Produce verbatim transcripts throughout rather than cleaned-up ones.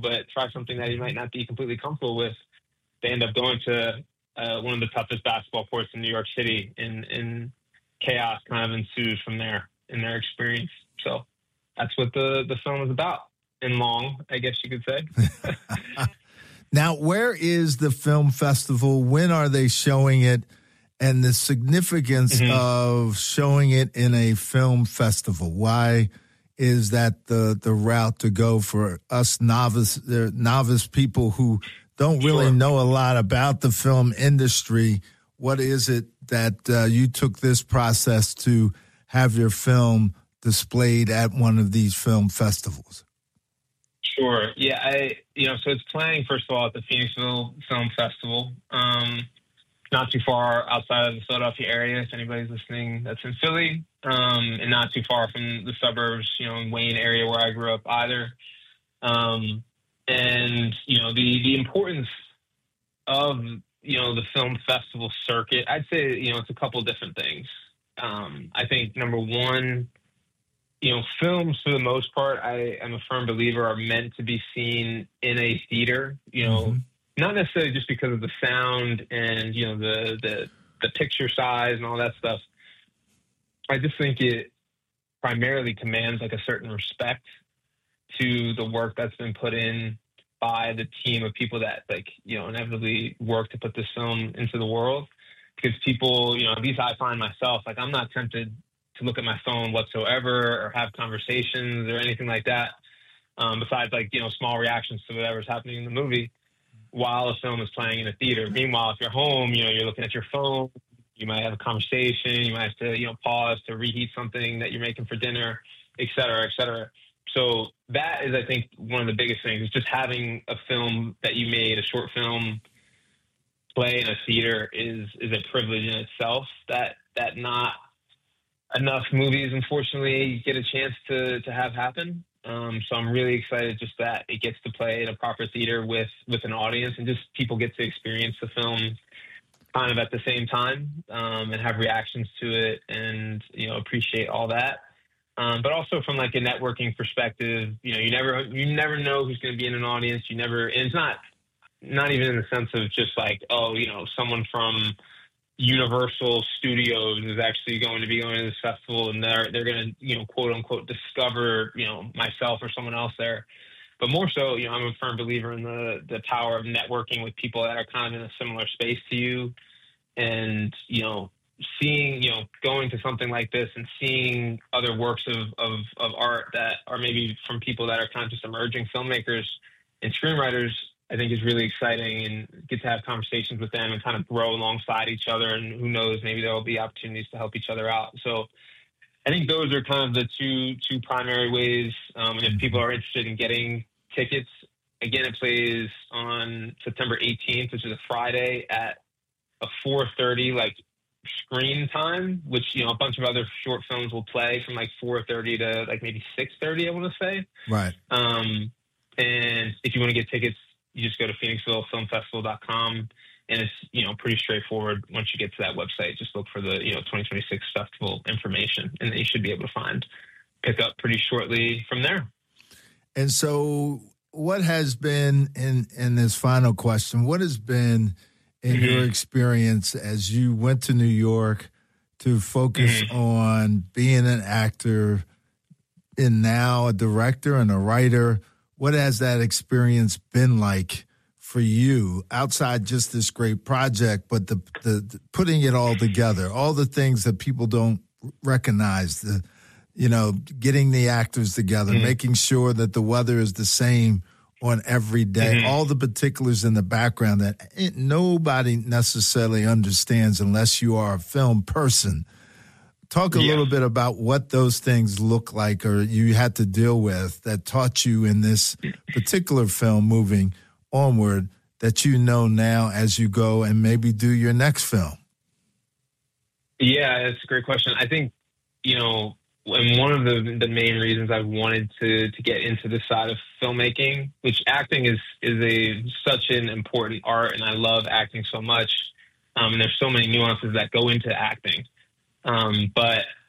but try something that he might not be completely comfortable with. They end up going to uh, one of the toughest basketball courts in New York City, and, and chaos kind of ensues from there in their experience. So that's what the, the film is about. And long, I guess you could say. Now, where is the film festival? When are they showing it? And the significance mm-hmm. of showing it in a film festival. Why is that the, the route to go for us novice novice people who don't really sure. know a lot about the film industry? What is it that uh, you took this process to have your film displayed at one of these film festivals? Sure. Yeah, I you know, so it's playing, first of all, at the Phoenixville Film Festival. Um, not too far outside of the Philadelphia area, if anybody's listening that's in Philly, um, and not too far from the suburbs, you know, in Wayne area where I grew up either. Um, and, you know, the, the importance of, you know, the film festival circuit, I'd say, you know, it's a couple of different things. Um, I think, number one, you know, films, for the most part, I am a firm believer, are meant to be seen in a theater, you know, mm-hmm. not necessarily just because of the sound and, you know, the, the, the picture size and all that stuff. I just think it primarily commands like a certain respect to the work that's been put in by the team of people that, like, you know, inevitably work to put this film into the world. Because people, you know, at least I find myself, like, I'm not tempted to look at my phone whatsoever or have conversations or anything like that, um, besides, like, you know, small reactions to whatever's happening in the movie while a film is playing in a theater. Meanwhile, if you're home, you know, you're looking at your phone, you might have a conversation, you might have to, you know, pause to reheat something that you're making for dinner, et cetera, et cetera. So that is, I think, one of the biggest things, is just having a film that you made, a short film, play in a theater is is a privilege in itself that that not enough movies, unfortunately, get a chance to, to have happen. Um, so I'm really excited just that it gets to play in a proper theater with, with an audience, and just people get to experience the film kind of at the same time, um, and have reactions to it and, you know, appreciate all that. Um, but also from like a networking perspective, you know, you never, you never know who's going to be in an audience. You never, and it's not, not even in the sense of just like, oh, you know, someone from Universal Studios is actually going to be going to this festival, and they're they're going to, you know, quote unquote discover, you know, myself or someone else there. But more so, you know, I'm a firm believer in the the power of networking with people that are kind of in a similar space to you, and, you know, seeing, you know, going to something like this and seeing other works of of, of art that are maybe from people that are kind of just emerging filmmakers and screenwriters, I think is really exciting, and get to have conversations with them and kind of grow alongside each other. And who knows, maybe there will be opportunities to help each other out. So I think those are kind of the two two primary ways. Um, and if people are interested in getting tickets, again, it plays on September eighteenth, which is a Friday, at a four thirty like screen time, which, you know, a bunch of other short films will play from like four thirty to like maybe six thirty, I want to say. Right. Um, and if you want to get tickets, you just go to Phoenixville Film Festival dot com, and it's, you know, pretty straightforward. Once you get to that website, just look for the, you know, twenty twenty-six festival information, and then you should be able to find, pick up pretty shortly from there. And so what has been, in, in this final question, what has been in mm-hmm. your experience as you went to New York to focus mm-hmm. on being an actor and now a director and a writer? What has that experience been like for you, outside just this great project, but the, the, the putting it all together, all the things that people don't recognize, the, you know, getting the actors together, mm-hmm. making sure that the weather is the same on every day, mm-hmm. all the particulars in the background that it, nobody necessarily understands unless you are a film person. Talk a yeah. little bit about what those things look like, or you had to deal with, that taught you in this particular film moving onward, that you know now as you go and maybe do your next film. Yeah, that's a great question. I think, you know, and one of the the main reasons I wanted to to get into this side of filmmaking, which acting is is a such an important art, and I love acting so much. Um, and there's so many nuances that go into acting. Um, but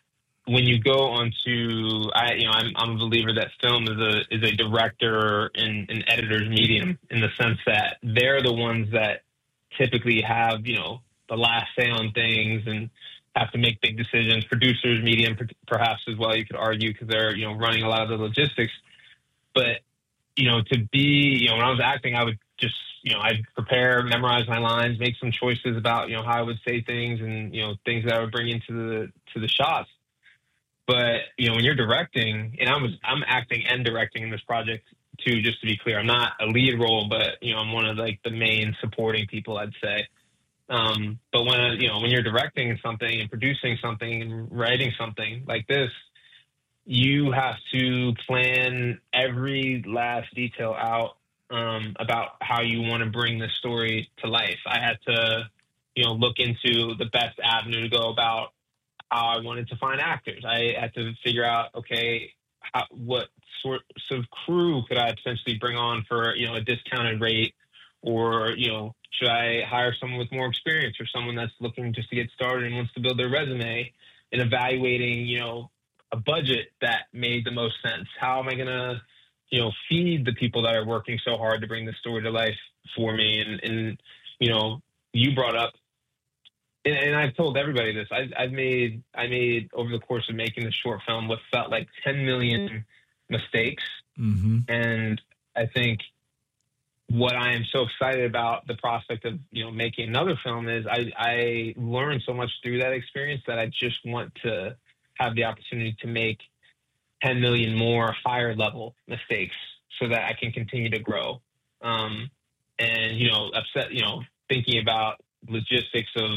when you go onto, I, you know, I'm, I'm a believer that film is a is a director and an editor's medium, in the sense that they're the ones that typically have, you know, the last say on things and have to make big decisions. Producers, medium, perhaps as well, you could argue, because they're, you know, running a lot of the logistics. But, you know, to be, you know, when I was acting, I would just, you know, I'd prepare, memorize my lines, make some choices about, you know, how I would say things and, you know, things that I would bring into the to the shots. But, you know, when you're directing, and I was, I'm acting and directing in this project too, just to be clear. I'm not a lead role, but, you know, I'm one of like the main supporting people, I'd say. Um, but when, you know, when you're directing something and producing something and writing something like this, you have to plan every last detail out um, about how you want to bring the story to life. I had to, you know, look into the best avenue to go about how I wanted to find actors. I had to figure out, okay, how, what sorts of crew could I potentially bring on for, you know, a discounted rate, or, you know, should I hire someone with more experience, or someone that's looking just to get started and wants to build their resume, and evaluating, you know, a budget that made the most sense. How am I going to, you know, feed the people that are working so hard to bring the story to life for me? And, and you know, you brought up, And, and I've told everybody this. I've, I've made, I made over the course of making the short film what felt like ten million mistakes. Mm-hmm. And I think what I am so excited about the prospect of, you know, making another film is I, I learned so much through that experience that I just want to have the opportunity to make ten million more higher level mistakes so that I can continue to grow. Um, and, you know, upset, you know, thinking about logistics of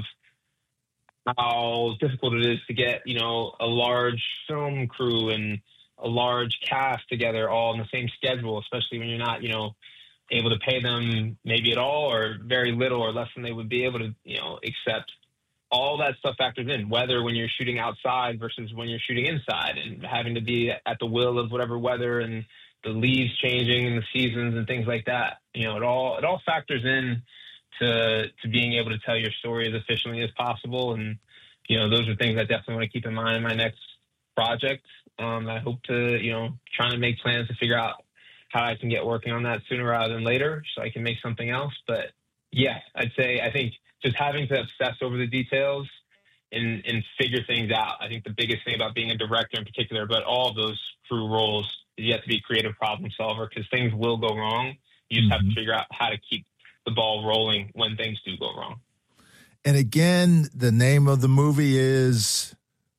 how difficult it is to get, you know, a large film crew and a large cast together all on the same schedule, especially when you're not, you know, able to pay them maybe at all, or very little, or less than they would be able to, you know, accept. All that stuff factors in, whether when you're shooting outside versus when you're shooting inside, and having to be at the will of whatever weather and the leaves changing and the seasons and things like that. You know, it all, it all factors in to, to being able to tell your story as efficiently as possible. And, you know, those are things I definitely want to keep in mind in my next project. Um, I hope to, you know, trying to make plans to figure out how I can get working on that sooner rather than later so I can make something else. But yeah, I'd say, I think just having to obsess over the details and, and figure things out. I think the biggest thing about being a director in particular, but all of those crew roles, is you have to be a creative problem solver, because things will go wrong. You just mm-hmm. have to figure out how to keep the ball rolling when things do go wrong. And again, the name of the movie is?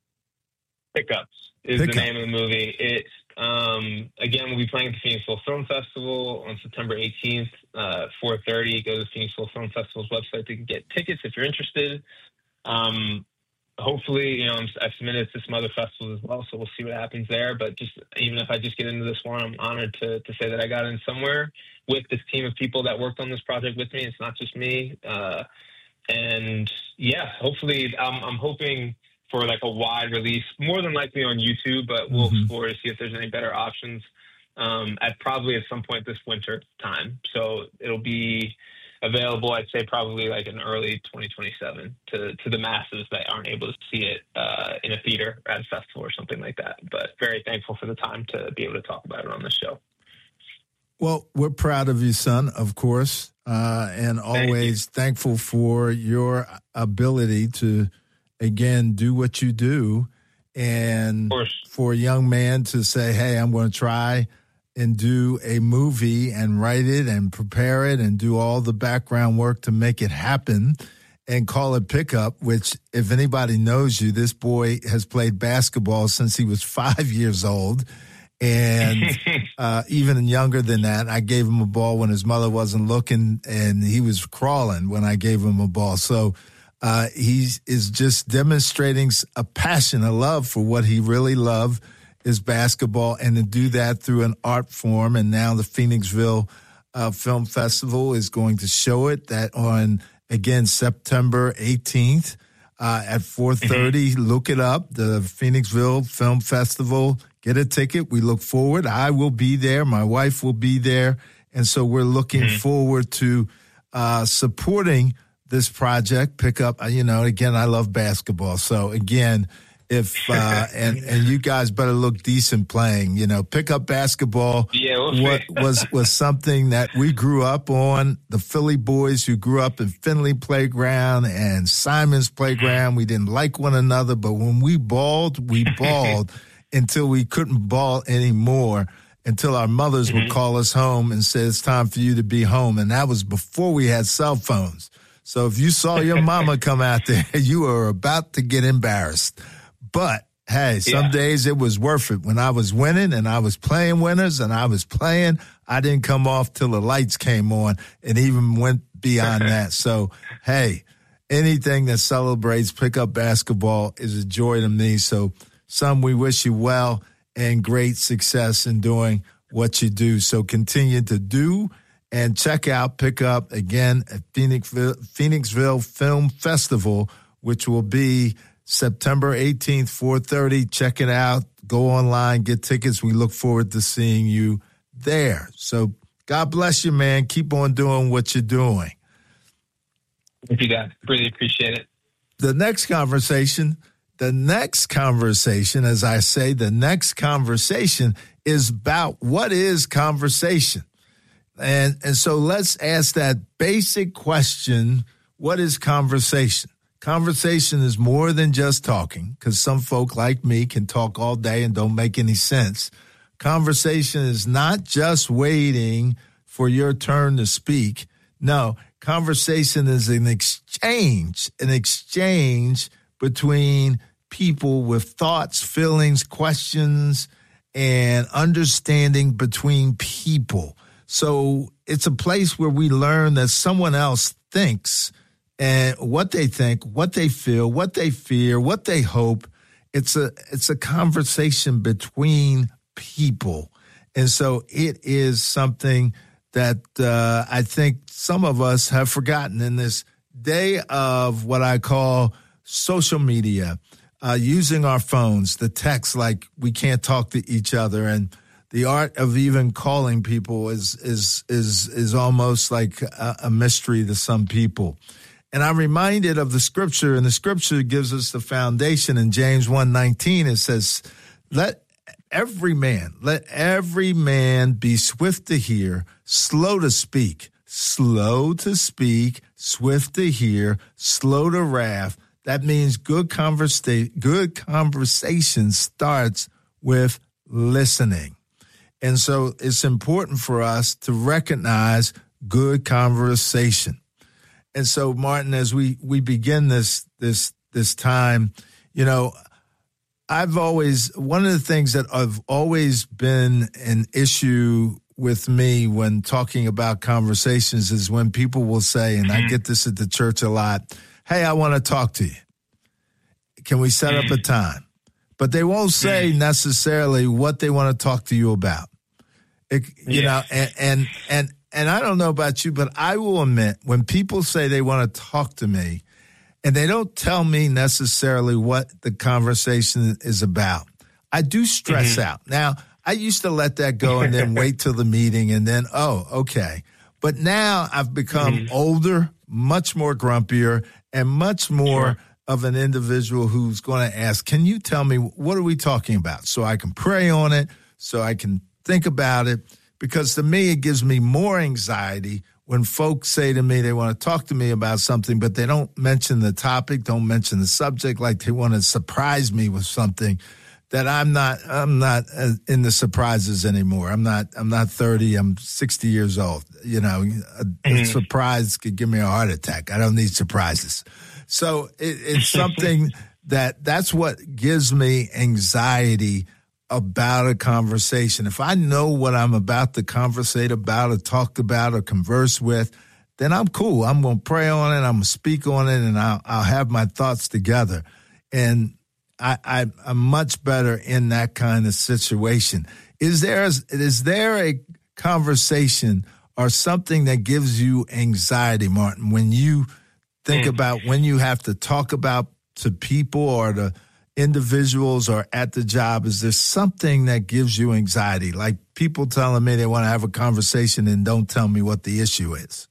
Pickups is Pickup. the name of the movie. It's, um, again, we'll be playing at the Phoenixville Film Festival on September eighteenth, uh, four thirty. Go to the Phoenixville Film Festival's website to get tickets if you're interested. Um, hopefully, you know, I'm, I've submitted to some other festivals as well, so we'll see what happens there. But just even if I just get into this one, I'm honored to, to say that I got in somewhere with this team of people that worked on this project with me. It's not just me. Uh, and yeah, hopefully, I'm, I'm hoping for like a wide release, more than likely on YouTube, but we'll mm-hmm. explore to see if there's any better options um, at probably at some point this winter time. So it'll be available, I'd say probably like in early twenty twenty-seven to, to the masses that aren't able to see it uh, in a theater or at a festival or something like that. But very thankful for the time to be able to talk about it on this show. Well, we're proud of you, son, of course, uh, and always Thank thankful for your ability to, again, do what you do. And for a young man to say, hey, I'm going to try and do a movie and write it and prepare it and do all the background work to make it happen and call it Pickup, which if anybody knows you, this boy has played basketball since he was five years old. And uh, even younger than that, I gave him a ball when his mother wasn't looking, and he was crawling when I gave him a ball. So uh, he is just demonstrating a passion, a love for what he really loved, is basketball, and to do that through an art form. And now the Phoenixville uh, Film Festival is going to show it that on, again, September eighteenth uh, at four thirty. Mm-hmm. Look it up, the Phoenixville Film Festival. Get a ticket. We look forward. I will be there. My wife will be there. And so we're looking mm-hmm. forward to uh, supporting this project. Pick up, you know, again, I love basketball. So, again, if uh, and and you guys better look decent playing. You know, pickup basketball yeah, we'll what, was was something that we grew up on. The Philly boys who grew up in Finley Playground and Simon's Playground, we didn't like one another, but when we balled, we balled until we couldn't ball anymore. Until our mothers mm-hmm. would call us home and say it's time for you to be home, and that was before we had cell phones. So if you saw your mama come out there, you were about to get embarrassed. But, hey, some yeah. days it was worth it. When I was winning and I was playing winners and I was playing, I didn't come off till the lights came on and even went beyond that. So, hey, anything that celebrates pickup basketball is a joy to me. So, son, we wish you well and great success in doing what you do. So continue to do and check out Pickup again at Phoenixville, Phoenixville Film Festival, which will be September eighteenth, four thirty. Check it out. Go online, get tickets. We look forward to seeing you there. So God bless you, man. Keep on doing what you're doing. Thank you, God. Really appreciate it. The next conversation, the next conversation, as I say, the next conversation is about what is conversation. And, and so let's ask that basic question, what is conversation? Conversation is more than just talking, because some folk like me can talk all day and don't make any sense. Conversation is not just waiting for your turn to speak. No, conversation is an exchange, an exchange between people with thoughts, feelings, questions, and understanding between people. So it's a place where we learn that someone else thinks and what they think, what they feel, what they fear, what they hope. It's a it's a conversation between people. And so it is something that uh, I think some of us have forgotten in this day of what I call social media, uh, using our phones, the text, like we can't talk to each other. And the art of even calling people is is is is almost like a, a mystery to some people. And I'm reminded of the scripture, and the scripture gives us the foundation. In James one nineteen, it says, let every man, let every man be swift to hear, slow to speak, slow to speak, swift to hear, slow to wrath. That means good conversa- good conversation starts with listening. And so it's important for us to recognize good conversation. And so, Martin, as we, we begin this this this time, you know, I've always, one of the things that I've always been an issue with me when talking about conversations is when people will say, and I get this at the church a lot, hey, I want to talk to you. Can we set up a time? But they won't say necessarily what they want to talk to you about. It, you yeah. know, and, and, and, and I don't know about you, but I will admit when people say they want to talk to me and they don't tell me necessarily what the conversation is about, I do stress mm-hmm. out. Now, I used to let that go and then wait till the meeting and then, oh, okay. But now I've become mm-hmm. older, much more grumpier, and much more sure. of an individual who's going to ask, can you tell me, what are we talking about? So I can pray on it, so I can think about it, because to me, it gives me more anxiety when folks say to me they want to talk to me about something, but they don't mention the topic, don't mention the subject, like they want to surprise me with something that I'm not, I'm not in the surprises anymore. I'm not, I'm not thirty, I'm sixty years old. You know, a, mm-hmm. a surprise could give me a heart attack. I don't need surprises. So it, it's something that that's what gives me anxiety about a conversation. If I know what I'm about to conversate about or talk about or converse with, then I'm cool. I'm going to pray on it. I'm going to speak on it, and I'll, I'll have my thoughts together. And I, I, I'm much better in that kind of situation. Is there, is there a conversation or something that gives you anxiety, Martin, when you think mm. about when you have to talk about to people or to individuals or at the job? Is there something that gives you anxiety, like people telling me they want to have a conversation and don't tell me what the issue is?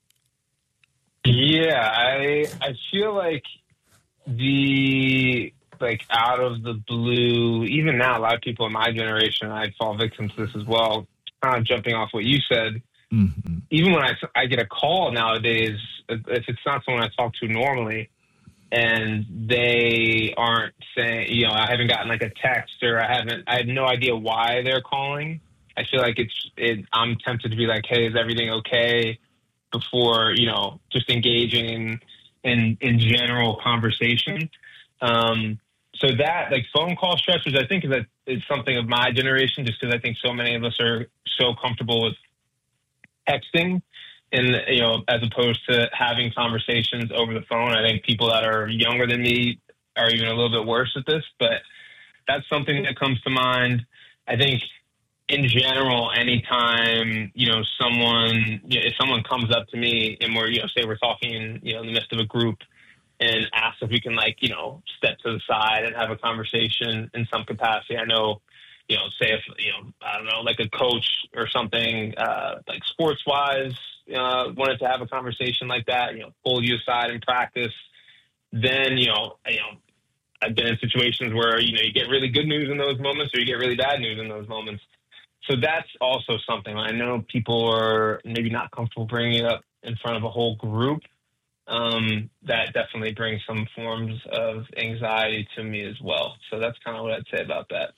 Yeah, I I feel like the like out of the blue, even now, a lot of people in my generation, I fall victim to this as well, kind of jumping off what you said. Mm-hmm. Even when I, I get a call nowadays, if it's not someone I talk to normally, and they aren't saying, you know, I haven't gotten like a text, or I haven't, I have no idea why they're calling. I feel like it's, it, I'm tempted to be like, hey, is everything okay? Before, you know, just engaging in, in, in general conversation. Um, so that, like, phone call stressors, I think is, a, is something of my generation, just because I think so many of us are so comfortable with texting, and, you know, as opposed to having conversations over the phone. I think people that are younger than me are even a little bit worse at this, but that's something that comes to mind. I think in general, anytime, you know, someone, you know, if someone comes up to me and we're, you know, say we're talking in, you know, in the midst of a group, and asks if we can, like, you know, step to the side and have a conversation in some capacity. I know, you know, say if, you know, I don't know, like a coach or something, uh, like sports wise, uh, wanted to have a conversation like that, you know, pull you aside in practice, then, you know, you know, I've been in situations where, you know, you get really good news in those moments, or you get really bad news in those moments. So that's also something. I know people are maybe not comfortable bringing it up in front of a whole group. Um, that definitely brings some forms of anxiety to me as well. So that's kind of what I'd say about that.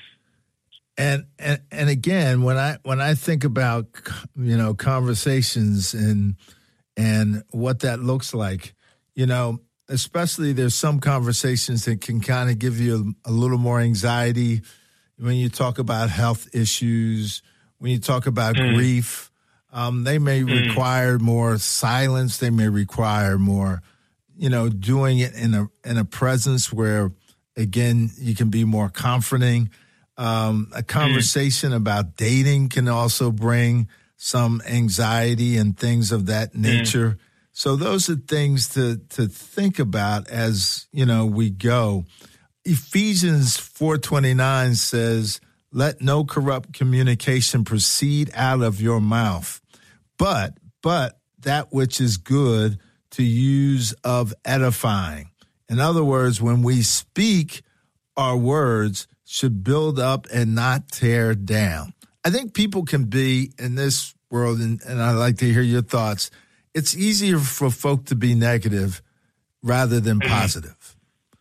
And, and and again, when I when I think about, you know, conversations and and what that looks like, you know, especially there's some conversations that can kind of give you a, a little more anxiety when you talk about health issues, when you talk about mm. grief. Um, they may mm. require more silence. They may require more, you know, doing it in a in a presence where, again, you can be more comforting. Um, a conversation mm. about dating can also bring some anxiety and things of that nature. Mm. So those are things to to think about as, you know, we go. Ephesians four twenty-nine says, "Let no corrupt communication proceed out of your mouth, but but that which is good, to use of edifying." In other words, when we speak, our words should build up and not tear down. I think people can be in this world, and, and I'd like to hear your thoughts. It's easier for folk to be negative rather than positive.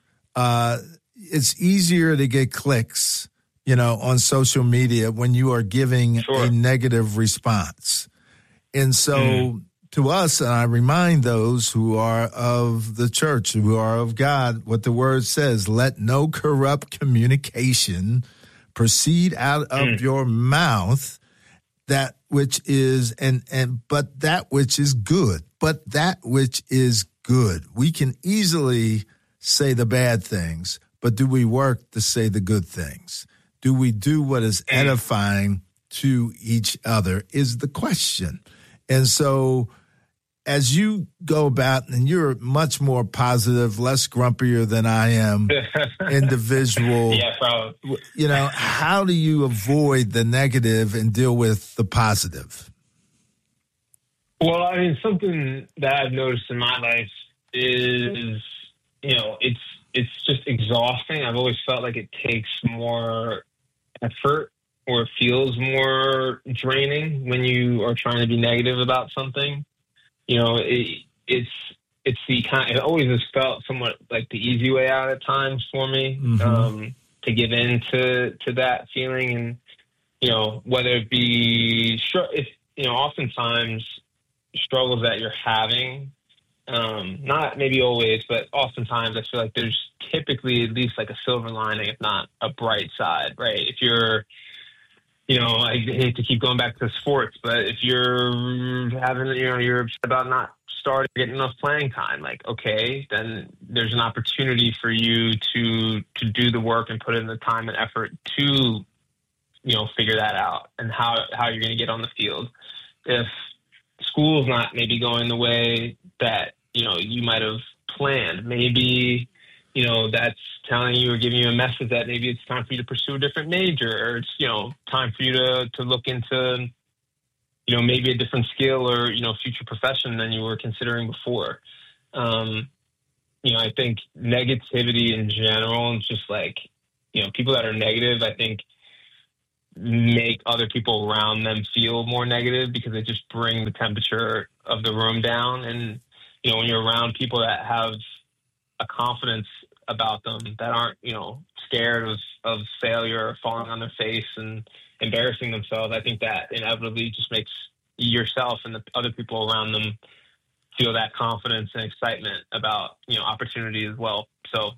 Uh, it's easier to get clicks, you know, on social media when you are giving sure. a negative response. And so mm. to us, and I remind those who are of the church, who are of God, what the word says, let no corrupt communication proceed out of mm. your mouth, that which is, and, and, but that which is good, but that which is good. We can easily say the bad things, but do we work to say the good things? Do we do what is edifying to each other is the question. And so as you go about, and you're much more positive, less grumpier than I am, individual, yeah, probably. You know, how do you avoid the negative and deal with the positive? Well, I mean, something that I've noticed in my life is, you know, it's it's just exhausting. I've always felt like it takes more effort, or it feels more draining when you are trying to be negative about something. You know, it, it's it's the kind. It always has felt somewhat like the easy way out at times for me, mm-hmm. um, to give in to to that feeling, and you know, whether it be sure if you know, oftentimes struggles that you're having, um, not maybe always, but oftentimes I feel like there's typically at least like a silver lining, if not a bright side, right? If you're You know, I hate to keep going back to sports, but if you're having, you know, you're upset about not starting, getting enough playing time, like, okay, then there's an opportunity for you to to do the work and put in the time and effort to, you know, figure that out and how, how you're going to get on the field. If school's not maybe going the way that, you know, you might have planned, maybe, you know, that's telling you or giving you a message that maybe it's time for you to pursue a different major, or it's, you know, time for you to, to look into, you know, maybe a different skill or, you know, future profession than you were considering before. Um, you know, I think negativity in general, and just like, you know, people that are negative, I think make other people around them feel more negative because they just bring the temperature of the room down. And, you know, when you're around people that have a confidence about them, that aren't, you know, scared of, of failure or falling on their face and embarrassing themselves, I think that inevitably just makes yourself and the other people around them feel that confidence and excitement about, you know, opportunity as well. So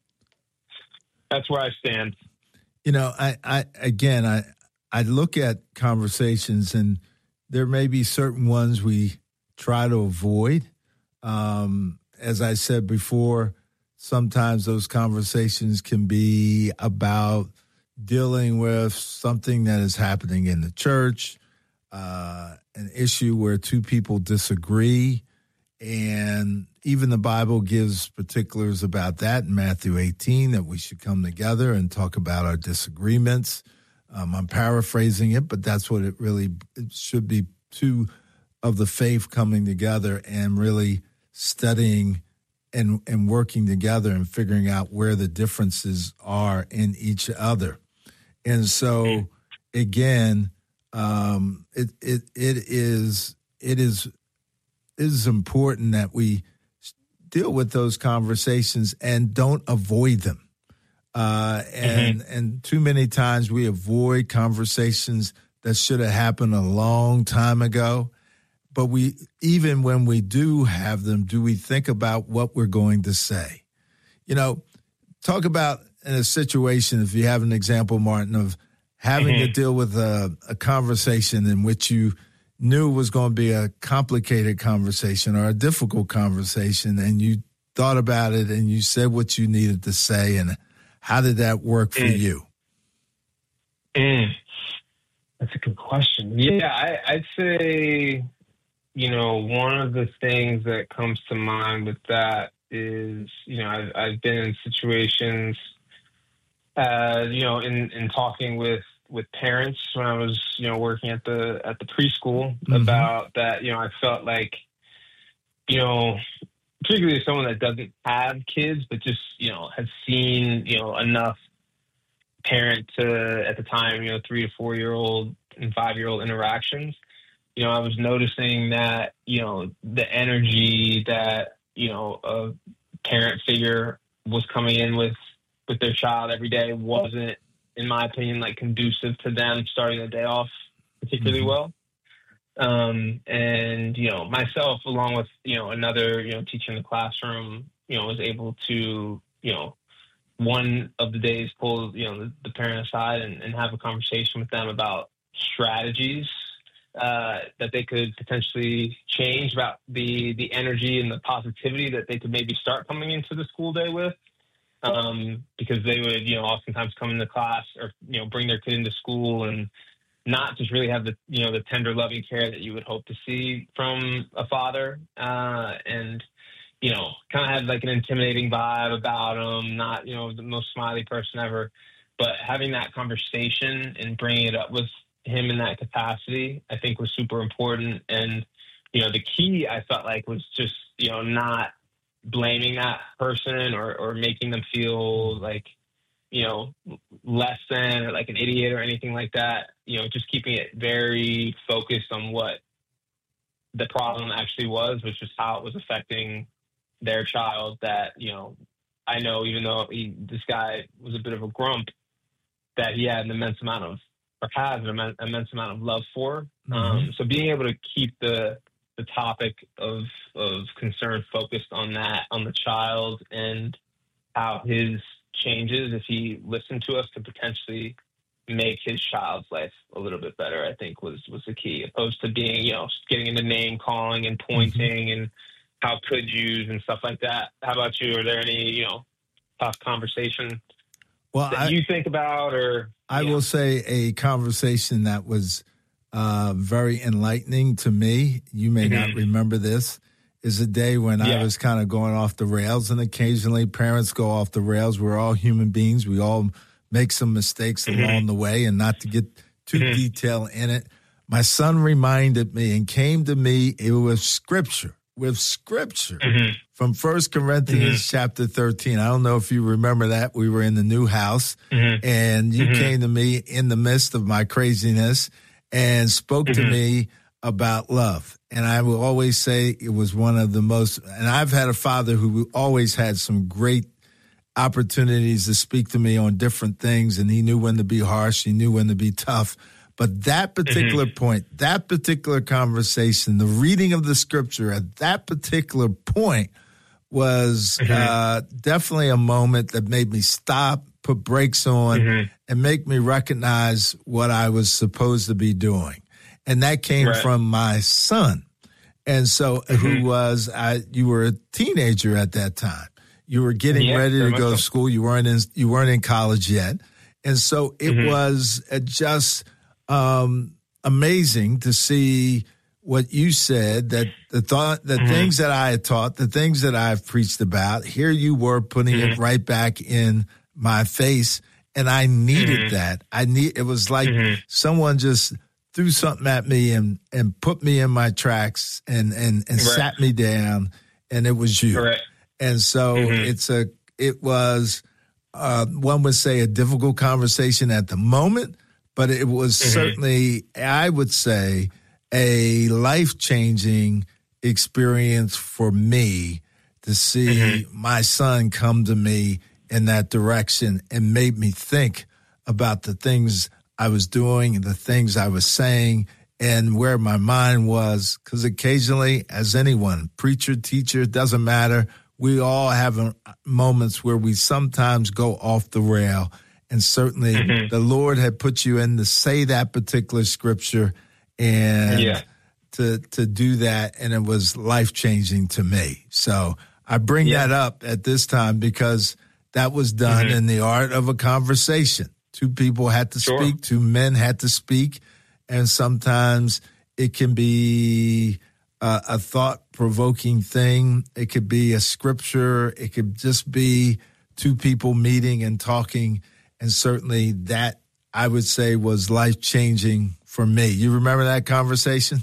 that's where I stand. You know, I, I again, I, I look at conversations, and there may be certain ones we try to avoid. Um, as I said before, sometimes those conversations can be about dealing with something that is happening in the church, uh, an issue where two people disagree. And even the Bible gives particulars about that in Matthew eighteen, that we should come together and talk about our disagreements. Um, I'm paraphrasing it, but that's what it really it should be, two of the faith coming together and really studying and, and working together and figuring out where the differences are in each other. And so, again, um, it, it, it is, it is, it is important that we deal with those conversations and don't avoid them. Uh, and mm-hmm. and too many times we avoid conversations that should have happened a long time ago. But we, even when we do have them, do we think about what we're going to say? You know, talk about in a situation, if you have an example, Martin, of having mm-hmm. to deal with a, a conversation in which you knew was going to be a complicated conversation or a difficult conversation, and you thought about it and you said what you needed to say, and how did that work for mm. you? Mm. That's a good question. Yeah, I, I'd say, you know, one of the things that comes to mind with that is, you know, I've, I've been in situations, uh, you know, in, in talking with, with parents when I was, you know, working at the, at the preschool mm-hmm. about that, you know, I felt like, you know, particularly someone that doesn't have kids, but just, you know, has seen, you know, enough parent to, at the time, you know, three to four year old and five year old interactions. You know, I was noticing that, you know, the energy that, you know, a parent figure was coming in with, with their child every day wasn't, in my opinion, like conducive to them starting the day off particularly mm-hmm. well. Um, and, you know, myself, along with, you know, another, you know, teacher in the classroom, you know, was able to, you know, one of the days pull, you know, the, the parent aside and, and have a conversation with them about strategies uh, that they could potentially change about the, the energy and the positivity that they could maybe start coming into the school day with. Um, because they would, you know, oftentimes come into class or, you know, bring their kid into school and not just really have the, you know, the tender, loving care that you would hope to see from a father. Uh, and, you know, kind of had like an intimidating vibe about him, not, you know, the most smiley person ever, but having that conversation and bringing it up with him in that capacity, I think was super important. And, you know, the key I felt like was just, you know, not blaming that person or, or making them feel like, you know, less than or like an idiot or anything like that, you know, just keeping it very focused on what the problem actually was, which is how it was affecting their child. That, you know, I know even though he, this guy was a bit of a grump, that he had an immense amount of, or has an immense, immense amount of love for. Mm-hmm. Um, so being able to keep the, the topic of, of concern focused on that, on the child and how his changes, if he listened to us, could potentially make his child's life a little bit better, I think was, was the key, opposed to being, you know, getting into name calling and pointing mm-hmm. and how could yous and stuff like that. How about you? Are there any, you know, tough conversation well, that I, you think about or? I yeah. will say a conversation that was uh, very enlightening to me. You may mm-hmm. not remember this. Is a day when yeah. I was kind of going off the rails, and occasionally parents go off the rails. We're all human beings. We all make some mistakes mm-hmm. along the way, and not to get too mm-hmm. detailed in it. My son reminded me and came to me, it was scripture. with scripture mm-hmm. from First Corinthians mm-hmm. chapter thirteen. I don't know if you remember that. We were in the new house, mm-hmm. and you mm-hmm. came to me in the midst of my craziness and spoke mm-hmm. to me about love. And I will always say it was one of the most, and I've had a father who always had some great opportunities to speak to me on different things, and he knew when to be harsh, he knew when to be tough. But that particular mm-hmm. point, that particular conversation, the reading of the scripture at that particular point was mm-hmm. uh, definitely a moment that made me stop, put brakes on, mm-hmm. and make me recognize what I was supposed to be doing. And that came right. from my son. And so mm-hmm. who was, I, you were a teenager at that time. You were getting yeah, ready to go so. to school. You weren't in, you weren't in college yet. And so it mm-hmm. was just um, amazing to see what you said, that the thought, the mm-hmm. things that I had taught, the things that I've preached about, here you were putting mm-hmm. it right back in my face. And I needed mm-hmm. that. I need, it was like mm-hmm. someone just threw something at me and, and put me in my tracks and, and, and right. sat me down, and it was you. Right. And so mm-hmm. it's a, it was, uh, one would say a difficult conversation at the moment, but it was mm-hmm. certainly, I would say, a life-changing experience for me to see mm-hmm. my son come to me in that direction and made me think about the things I was doing and the things I was saying and where my mind was. Because occasionally, as anyone, preacher, teacher, doesn't matter, we all have moments where we sometimes go off the rail. And certainly mm-hmm. the Lord had put you in to say that particular scripture and yeah. to to do that, and it was life-changing to me. So I bring yeah. that up at this time because that was done mm-hmm. in the art of a conversation. Two people had to sure. speak, two men had to speak, and sometimes it can be a, a thought-provoking thing. It could be a scripture. It could just be two people meeting and talking, and certainly that, I would say, was life-changing for me. You remember that conversation?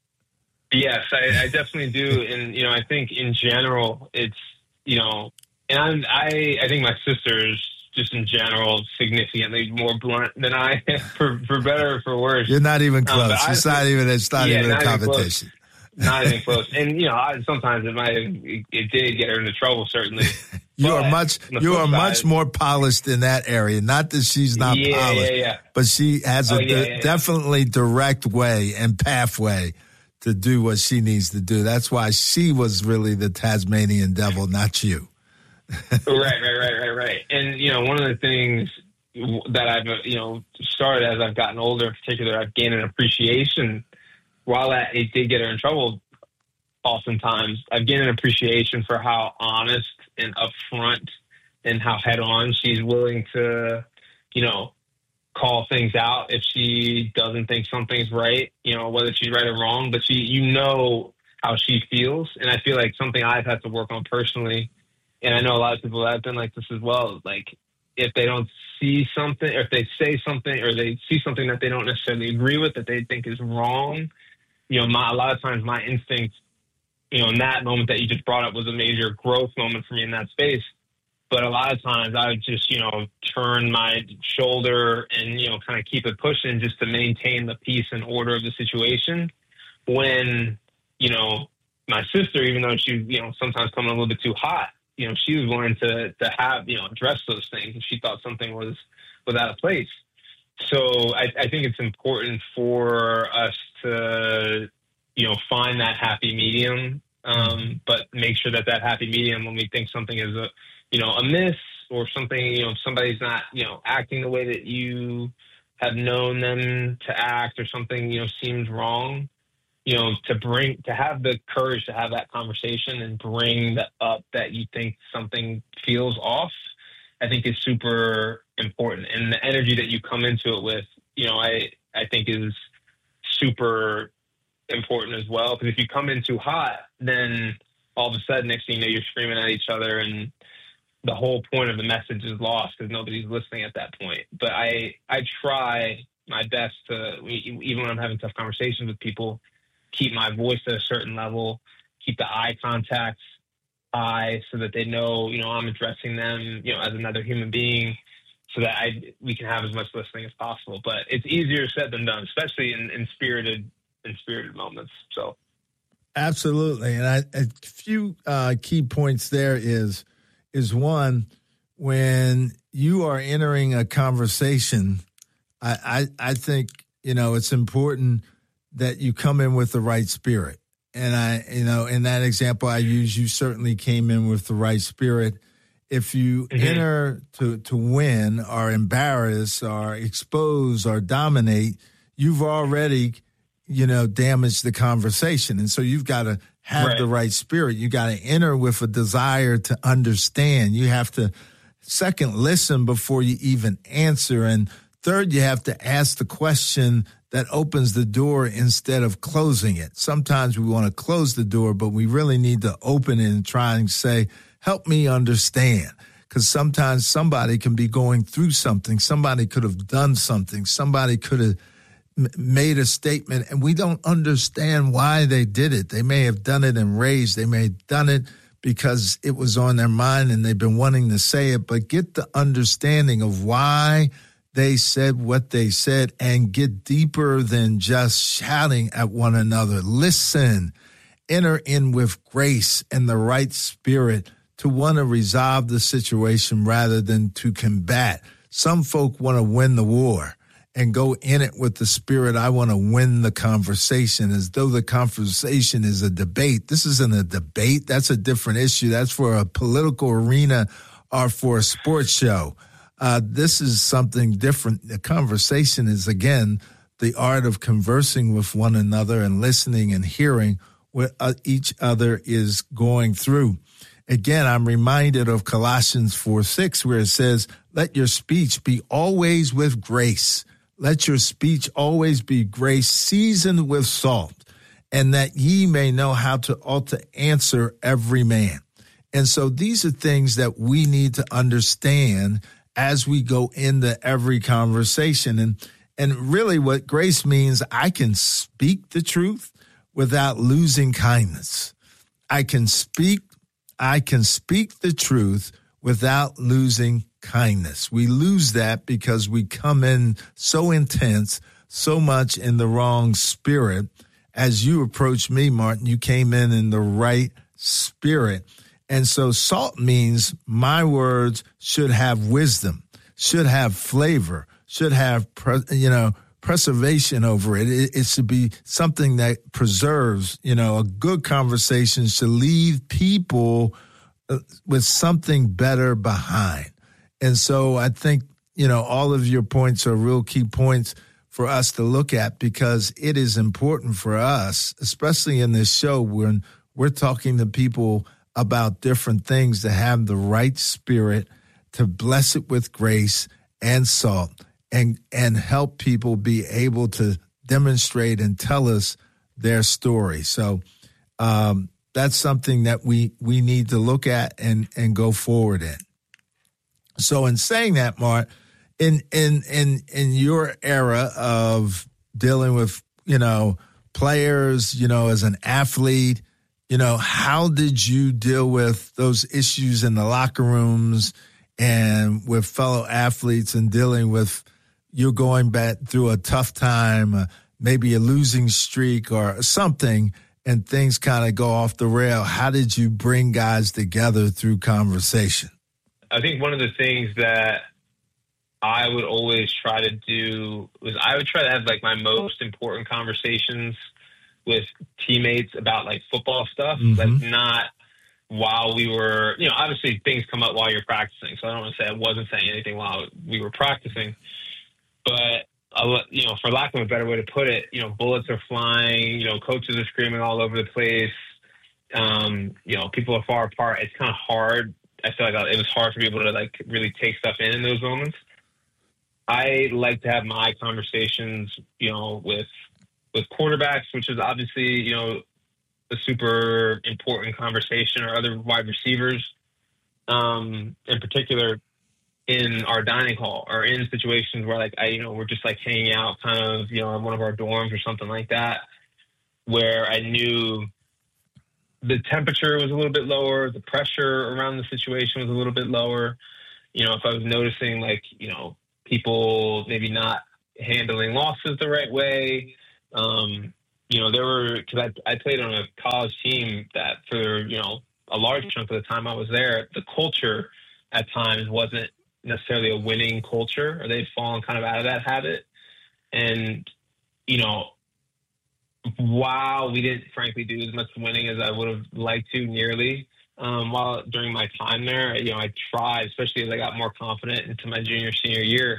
Yes, I, I definitely do. And, you know, I think in general, it's, you know, and I'm, I, I think my sister's just in general significantly more blunt than I am, for, for better or for worse. You're not even close. Um, it's, I, not even, it's not yeah, even a competition. Not even close. And, you know, I, sometimes it might have, it, it did get her into trouble, certainly. You but are much you are side, much more polished in that area. Not that she's not yeah, polished, yeah, yeah. but she has oh, a yeah, di- yeah, yeah. definitely direct way and pathway to do what she needs to do. That's why she was really the Tasmanian devil, not you. right, right, right, right, right. And, you know, one of the things that I've, you know, started as I've gotten older in particular, I've gained an appreciation. While that, it did get her in trouble, oftentimes, I've gained an appreciation for how honest and upfront and how head on she's willing to, you know, call things out if she doesn't think something's right, you know, whether she's right or wrong, but she, you know, how she feels. And I feel like something I've had to work on personally, and I know a lot of people have been like this as well, like if they don't see something, or if they say something, or they see something that they don't necessarily agree with, that they think is wrong, you know, my, a lot of times my instinct, you know, in that moment that you just brought up was a major growth moment for me in that space. But a lot of times I would just, you know, turn my shoulder and, you know, kind of keep it pushing just to maintain the peace and order of the situation. When, you know, my sister, even though she, you know, sometimes coming a little bit too hot, you know, she was willing to, to have, you know, address those things if she thought something was, was out of place. So I, I think it's important for us to, you know, find that happy medium, um, but make sure that that happy medium, when we think something is a, you know, amiss or something, you know, if somebody's not, you know, acting the way that you have known them to act, or something, you know, seems wrong, you know, to bring, to have the courage to have that conversation and bring that up, that you think something feels off, I think is super important. And the energy that you come into it with, you know, I, I think is super important as well. Because if you come in too hot, then all of a sudden, next thing you know, you're screaming at each other, and the whole point of the message is lost because nobody's listening at that point. But I, I try my best to, even when I'm having tough conversations with people, keep my voice at a certain level keep the eye contact high so that they know, you know, I'm addressing them, you know, as another human being, so that I we can have as much listening as possible. But it's easier said than done, especially in, in spirited in spirited moments. So, absolutely, and I, a few uh, key points there is is one, when you are entering a conversation, I, I I think you know it's important that you come in with the right spirit. And I, you know, in that example I use, you certainly came in with the right spirit. If you mm-hmm. enter to, to win or embarrass or expose or dominate, you've already, you know, damaged the conversation. And so you've got to have right. the right spirit. You got to enter with a desire to understand. You have to, second, listen before you even answer. And third, you have to ask the question that opens the door instead of closing it. Sometimes we want to close the door, but we really need to open it and try and say, help me understand. Because sometimes somebody can be going through something. Somebody could have done something. Somebody could have m- made a statement, and we don't understand why they did it. They may have done it in rage. They may have done it because it was on their mind and they've been wanting to say it. But get the understanding of why they said what they said and get deeper than just shouting at one another. Listen, enter in with grace and the right spirit to want to resolve the situation rather than to combat. Some folk want to win the war and go in it with the spirit, I want to win the conversation, as though the conversation is a debate. This isn't a debate. That's a different issue. That's for a political arena or for a sports show. Uh, this is something different. The conversation is, again, the art of conversing with one another and listening and hearing what uh, each other is going through. Again, I'm reminded of Colossians four six, where it says, let your speech be always with grace. Let your speech always be grace, seasoned with salt, and that ye may know how to ought to answer every man. And so these are things that we need to understand as we go into every conversation. And and really what grace means, I can speak the truth without losing kindness. I can speak, I can speak the truth without losing kindness. We lose that because we come in so intense, so much in the wrong spirit. As you approached me, Martin, you came in in the right spirit. And so salt means my words should have wisdom, should have flavor, should have, you know, preservation over it. It, it should be something that preserves, you know, a good conversation should leave people with something better behind. And so I think, you know, all of your points are real key points for us to look at, because it is important for us, especially in this show when we're talking to people about different things, to have the right spirit, to bless it with grace and salt, and and help people be able to demonstrate and tell us their story. So um, that's something that we we need to look at and and go forward in. So in saying that, Mark, in in in in your era of dealing with, you know, players, you know, as an athlete, you know, how did you deal with those issues in the locker rooms and with fellow athletes, and dealing with you're going back through a tough time, uh, maybe a losing streak or something, and things kind of go off the rail? How did you bring guys together through conversation? I think one of the things that I would always try to do was I would try to have like my most important conversations with teammates about like football stuff, mm-hmm. like not while we were, you know, obviously things come up while you're practicing. So I don't want to say I wasn't saying anything while we were practicing, but you know, for lack of a better way to put it, you know, bullets are flying, you know, coaches are screaming all over the place. Um, you know, people are far apart. It's kind of hard. I feel like it was hard for people to like really take stuff in in those moments. I like to have my conversations, you know, with, with quarterbacks, which is obviously, you know, a super important conversation, or other wide receivers, um, in particular in our dining hall, or in situations where like, I, you know, we're just like hanging out kind of, you know, in one of our dorms or something like that, where I knew the temperature was a little bit lower, the pressure around the situation was a little bit lower. You know, if I was noticing, like, you know, people maybe not handling losses the right way, um, you know, there were, because I, I played on a college team that for, you know, a large chunk of the time I was there, the culture at times wasn't necessarily a winning culture, or they'd fallen kind of out of that habit. And, you know, while we didn't frankly do as much winning as I would have liked to nearly, um, while during my time there, you know, I tried, especially as I got more confident into my junior, senior year,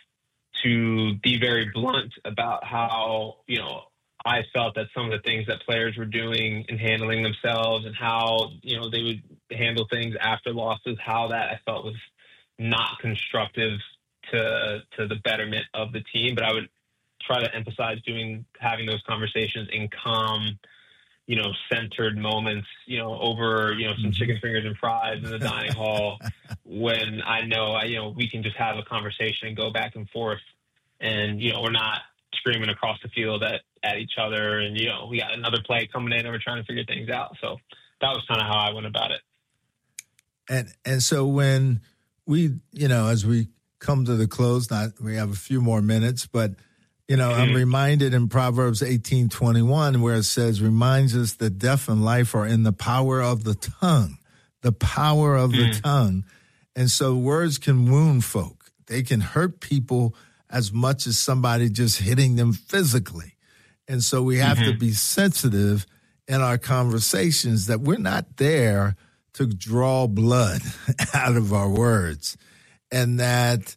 to be very blunt about how, you know, I felt that some of the things that players were doing and handling themselves and how, you know, they would handle things after losses, how that I felt was not constructive to to the betterment of the team. But I would try to emphasize doing, having those conversations in calm, you know, centered moments, you know, over, you know, some chicken fingers and fries in the dining hall, when I know, I, you know, we can just have a conversation and go back and forth, and, you know, we're not screaming across the field at, at each other, and, you know, we got another play coming in and we're trying to figure things out. So that was kind of how I went about it. And, and so when we, you know, as we come to the close, not, we have a few more minutes, but, you know, I'm reminded in Proverbs eighteen twenty-one, where it says, reminds us that death and life are in the power of the tongue, the power of the mm. tongue. And so words can wound folk. They can hurt people as much as somebody just hitting them physically. And so we have mm-hmm. to be sensitive in our conversations that we're not there to draw blood out of our words. And that,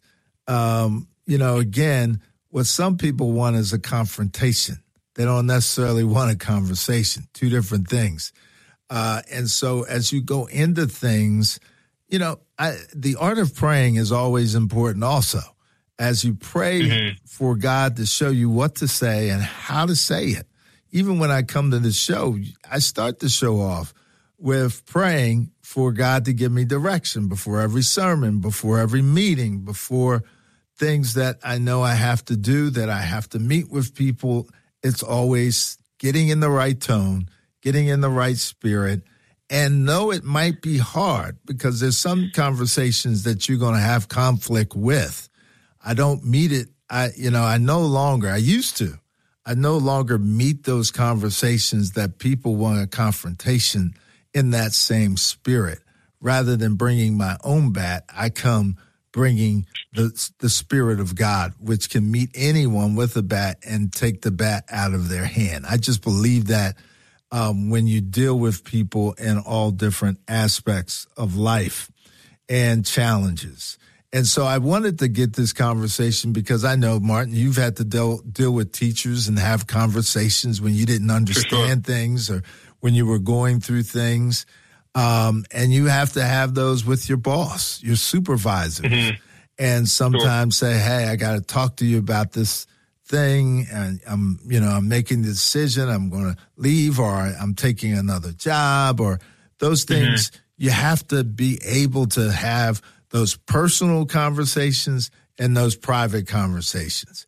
um, you know, again, what some people want is a confrontation. They don't necessarily want a conversation, two different things. Uh, and so as you go into things, you know, I, the art of praying is always important also. As you pray mm-hmm. for God to show you what to say and how to say it. Even when I come to the show, I start the show off with praying for God to give me direction before every sermon, before every meeting, before things that I know I have to do, that I have to meet with people. It's always getting in the right tone, getting in the right spirit. And know it might be hard, because there's some conversations that you're going to have conflict with. I don't meet it. I, you know, I no longer, I used to, I no longer meet those conversations that people want a confrontation in that same spirit. Rather than bringing my own bat, I come bringing the the Spirit of God, which can meet anyone with a bat and take the bat out of their hand. I just believe that um, when you deal with people in all different aspects of life and challenges. And so I wanted to get this conversation because I know, Martin, you've had to deal, deal with teachers and have conversations when you didn't understand sure. things, or when you were going through things. Um, and you have to have those with your boss, your supervisors, mm-hmm. and sometimes sure. say, hey, I got to talk to you about this thing. And I'm, you know, I'm making the decision. I'm going to leave, or I'm taking another job, or those things. Mm-hmm. You have to be able to have those personal conversations and those private conversations.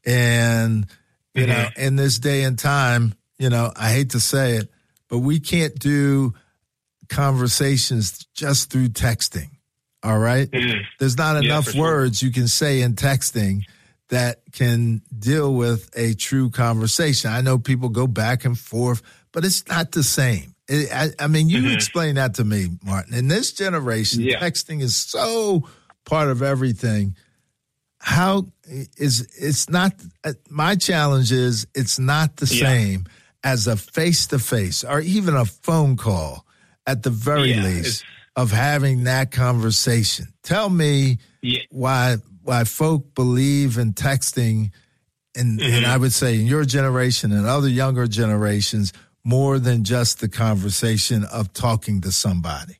And, you mm-hmm. know, in this day and time, you know, I hate to say it, but we can't do conversations just through texting. All right. Mm-hmm. There's not yeah, enough words sure. you can say in texting that can deal with a true conversation. I know people go back and forth, but it's not the same. It, I, I mean, you mm-hmm. explain that to me, Martin. In this generation, yeah. texting is so part of everything. How is it's not my challenge is it's not the yeah. same as a face-to-face or even a phone call at the very yeah, least of having that conversation. Tell me yeah. why why folk believe in texting, and, mm-hmm. and I would say in your generation and other younger generations, more than just the conversation of talking to somebody.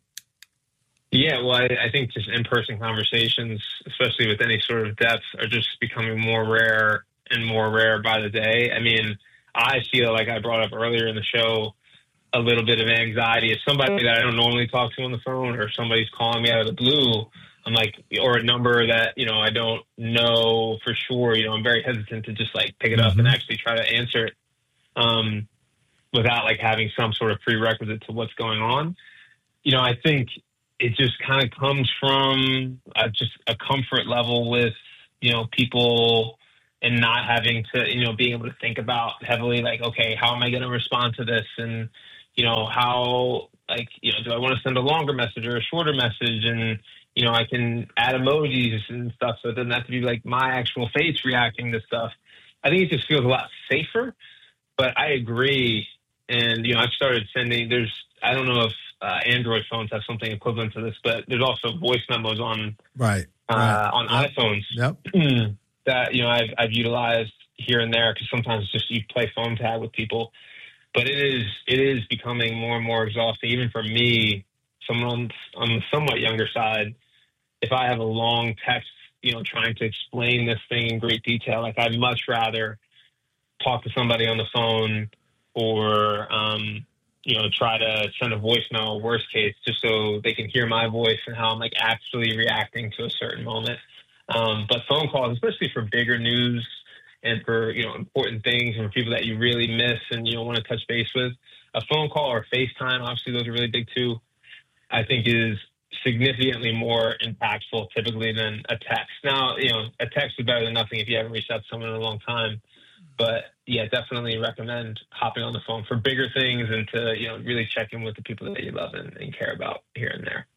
Yeah, well, I, I think just in-person conversations, especially with any sort of depth, are just becoming more rare and more rare by the day. I mean, I feel like I brought up earlier in the show a little bit of anxiety. If somebody that I don't normally talk to on the phone, or somebody's calling me out of the blue, I'm like, or a number that, you know, I don't know for sure, you know, I'm very hesitant to just like pick it up mm-hmm. and actually try to answer it. Um, without like having some sort of prerequisite to what's going on. You know, I think it just kind of comes from uh, just a comfort level with, you know, people and not having to, you know, being able to think about heavily, like, okay, how am I going to respond to this? And, you know, how, like, you know, do I want to send a longer message or a shorter message? And, you know, I can add emojis and stuff, so it doesn't have to be like my actual face reacting to stuff. I think it just feels a lot safer, but I agree. And, you know, I've started sending, there's, I don't know if uh, Android phones have something equivalent to this, but there's also voice memos on, right, uh, right. on yep. iPhones yep. that, you know, I've, I've utilized here and there, because sometimes it's just you play phone tag with people. But it is it is becoming more and more exhausting, even for me, someone on, on the somewhat younger side. If I have a long text, you know, trying to explain this thing in great detail, like I'd much rather talk to somebody on the phone or, um, you know, try to send a voicemail, worst case, just so they can hear my voice and how I'm like actually reacting to a certain moment. Um, but phone calls, especially for bigger news and for, you know, important things and for people that you really miss and you don't want to touch base with, a phone call or FaceTime, obviously those are really big too, I think is significantly more impactful typically than a text. Now, you know, a text is better than nothing if you haven't reached out to someone in a long time. But yeah, definitely recommend hopping on the phone for bigger things and to, you know, really check in with the people that you love and, and care about here and there.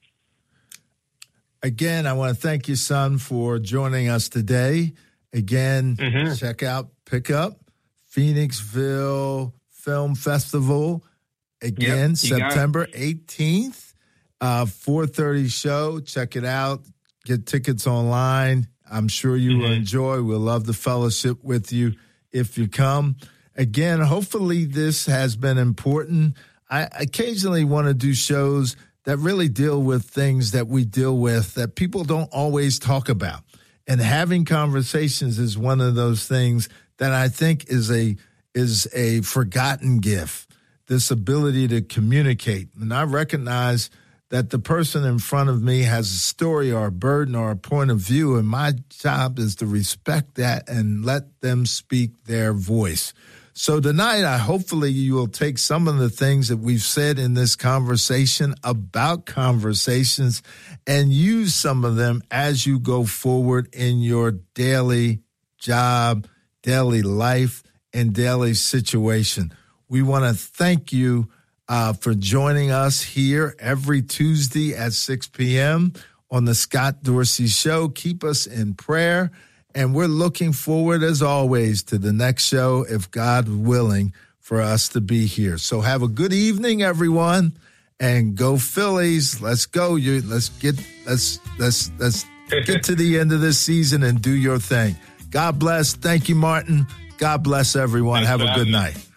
Again, I want to thank you, son, for joining us today. Again, mm-hmm. check out Pickup, Phoenixville Film Festival. Again, yep, September eighteenth, uh, four thirty show. Check it out. Get tickets online. I'm sure you mm-hmm. will enjoy. We'll love the fellowship with you if you come. Again, hopefully this has been important. I occasionally want to do shows that really deal with things that we deal with that people don't always talk about. And having conversations is one of those things that I think is a is a forgotten gift, this ability to communicate. And I recognize that the person in front of me has a story or a burden or a point of view, and my job is to respect that and let them speak their voice. So tonight, I hopefully you will take some of the things that we've said in this conversation about conversations and use some of them as you go forward in your daily job, daily life, and daily situation. We want to thank you uh, for joining us here every Tuesday at six p.m. on the Scott Dorsey Show. Keep us in prayer. And we're looking forward, as always, to the next show, if God willing, for us to be here. So have a good evening, everyone, and go Phillies. Let's go. You let's get let's let's let's get to the end of this season and do your thing. God bless. Thank you, Martin. God bless everyone. Thanks, have a good night.